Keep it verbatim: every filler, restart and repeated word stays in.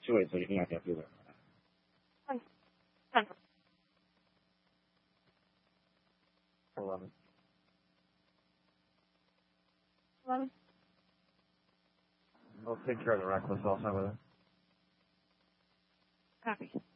two eight, so you can get through there. Ten. Ten. Eleven. Eleven. I'll take care of the reckless also with it. Copy.